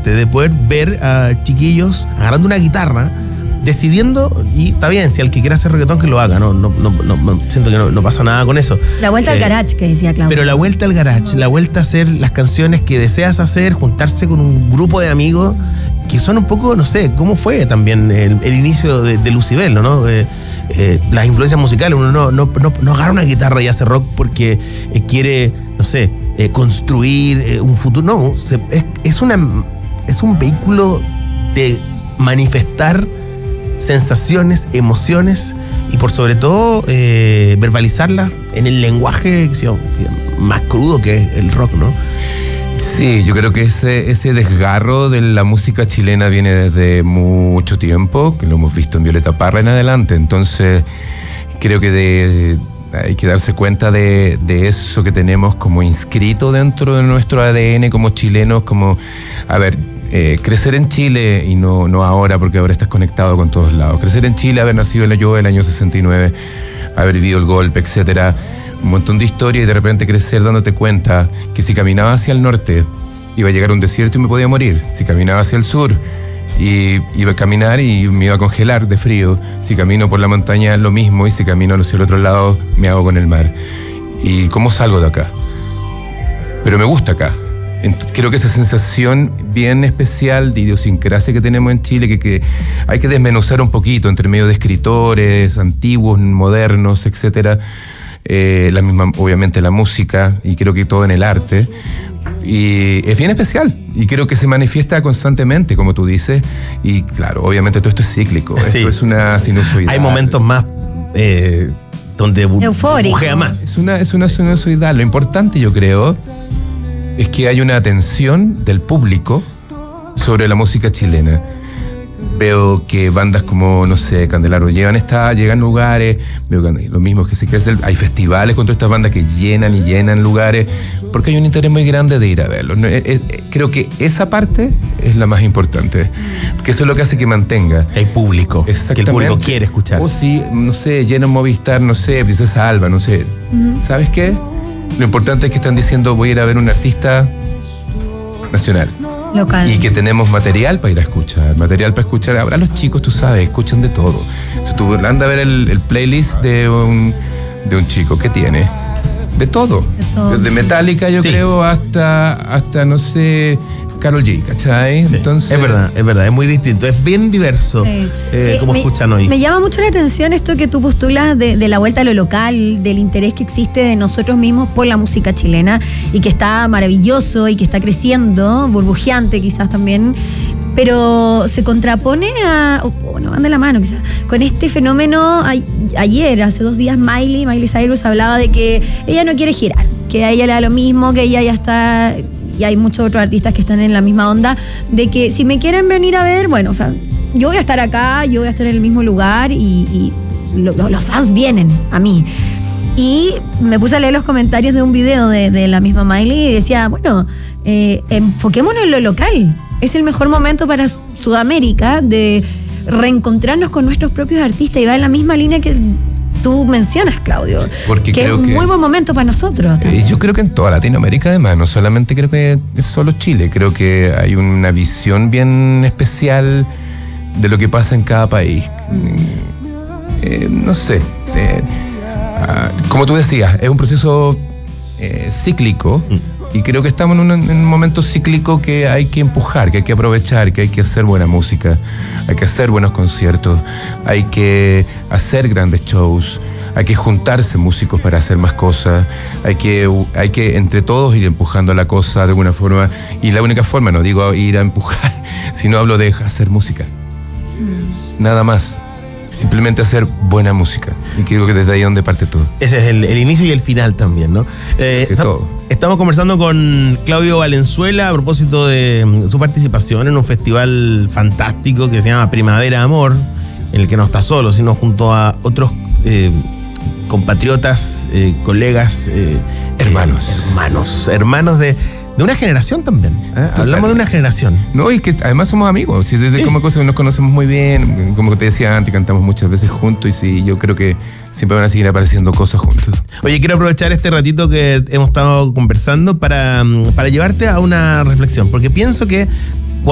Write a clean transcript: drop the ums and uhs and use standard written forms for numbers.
emocionante de poder ver a chiquillos agarrando una guitarra, decidiendo, y está bien, si el que quiera hacer reggaetón que lo haga, no siento que no pasa nada con eso. La vuelta al garage que decía Claudio. Pero la vuelta al garage, la vuelta a hacer las canciones que deseas hacer, juntarse con un grupo de amigos que son un poco, no sé, cómo fue también el inicio de Lucybell, ¿no? Las influencias musicales, uno no agarra una guitarra y hace rock porque quiere, no sé, construir un futuro, no, es un vehículo de manifestar sensaciones, emociones y por sobre todo verbalizarlas en el lenguaje más crudo que es el rock, ¿no? Sí, yo creo que ese desgarro de la música chilena viene desde mucho tiempo, que lo hemos visto en Violeta Parra en adelante, entonces creo que hay que darse cuenta de eso que tenemos como inscrito dentro de nuestro ADN como chilenos, como, a ver, crecer en Chile, y no ahora porque ahora estás conectado con todos lados, crecer en Chile, haber nacido yo en el año 69, haber vivido el golpe, etcétera, un montón de historia, y de repente crecer dándote cuenta que si caminaba hacia el norte iba a llegar a un desierto y me podía morir, si caminaba hacia el sur y iba a caminar y me iba a congelar de frío, si camino por la montaña lo mismo, y si camino hacia el otro lado me hago con el mar. ¿Y cómo salgo de acá? Pero me gusta acá. Creo que esa sensación bien especial de idiosincrasia que tenemos en Chile, que hay que desmenuzar un poquito entre medio de escritores antiguos, modernos, etcétera, la misma, obviamente, la música, y creo que todo en el arte, y es bien especial, y creo que se manifiesta constantemente, como tú dices, y claro, obviamente todo esto es cíclico, sí. Esto es una sinusoidal. Hay momentos más donde bujea más. Es una sinusoidal. Lo importante, yo creo, es que hay una atención del público sobre la música chilena. Veo que bandas como, no sé, Candelabro llegan lugares, veo que lo mismo que hay festivales con todas estas bandas que llenan lugares, porque hay un interés muy grande de ir a verlos. Creo que esa parte es la más importante, porque eso es lo que hace que mantenga. Hay público, que el público quiere escuchar. O si, no sé, llenan Movistar, no sé, Princesa Alba, no sé. ¿Sabes qué? Lo importante es que están diciendo, voy a ir a ver un artista nacional. Local. Y que tenemos material para ir a escuchar. Ahora los chicos, tú sabes, escuchan de todo. Si tú andas a ver el playlist de un chico, ¿qué tiene? De todo. Desde Metallica, yo creo, hasta no sé, Karol G, ¿cachai? Sí. Entonces, es verdad, es muy distinto, es bien diverso, como escuchan hoy. Me llama mucho la atención esto que tú postulas de la vuelta a lo local, del interés que existe de nosotros mismos por la música chilena, y que está maravilloso y que está creciendo, burbujeante quizás también, pero se contrapone van de la mano quizás, con este fenómeno. Hace 2 días Miley Cyrus hablaba de que ella no quiere girar, que a ella le da lo mismo, que ella ya está... Y hay muchos otros artistas que están en la misma onda, de que si me quieren venir a ver, bueno, o sea, yo voy a estar acá, yo voy a estar en el mismo lugar, y los fans vienen a mí. Y me puse a leer los comentarios de un video de la misma Miley y decía, bueno, enfoquémonos en lo local. Es el mejor momento para Sudamérica de reencontrarnos con nuestros propios artistas, y va en la misma línea que tú mencionas, Claudio, porque que creo es un muy buen momento para nosotros. Yo creo que en toda Latinoamérica, además, no solamente creo que es solo Chile, creo que hay una visión bien especial de lo que pasa en cada país. No sé, como tú decías, es un proceso cíclico, y creo que estamos en un momento cíclico que hay que empujar, que hay que aprovechar, que hay que hacer buena música, hay que hacer buenos conciertos, hay que hacer grandes shows, hay que juntarse músicos para hacer más cosas, hay que entre todos ir empujando la cosa de alguna forma, y la única forma, no digo ir a empujar, sino hablo de hacer música. Nada más. Simplemente hacer buena música. Y creo que desde ahí es donde parte todo. Ese es el inicio y el final también, ¿no? Estamos conversando con Claudio Valenzuela a propósito de su participación en un festival fantástico que se llama Primavera Amor, en el que no está solo, sino junto a otros compatriotas, colegas, hermanos de una generación también. Hablamos de una generación. No, y que además somos amigos. Sí, desde como cosas nos conocemos muy bien. Como te decía antes, cantamos muchas veces juntos, y sí, yo creo que siempre van a seguir apareciendo cosas juntos. Oye, quiero aprovechar este ratito que hemos estado conversando para llevarte a una reflexión, porque pienso que